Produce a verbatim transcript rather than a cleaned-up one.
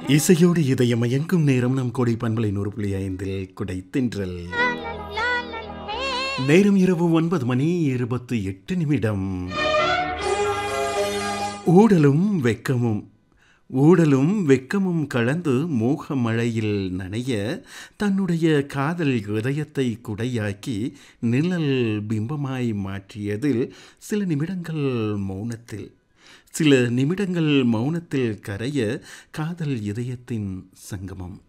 இசையோடு இதயம் மயங்கும் நேரம் நம் கொடை பண்பலை நூறு புள்ளி ஐந்தில் குடை தின்றல். நேரம் இரவு ஒன்பது மணி இருபத்தி எட்டு நிமிடம். ஊடலும் வெக்கமும் ஊடலும் வெக்கமும் கலந்து மோக மழையில் நனைய தன்னுடைய காதல் இதயத்தை குடையாக்கி நிழல் பிம்பமாய் மாற்றியதில் சில நிமிடங்கள் மௌனத்தில் சில நிமிடங்கள் மௌனத்தில் கரைய காதல் இதயத்தின் சங்கமம்.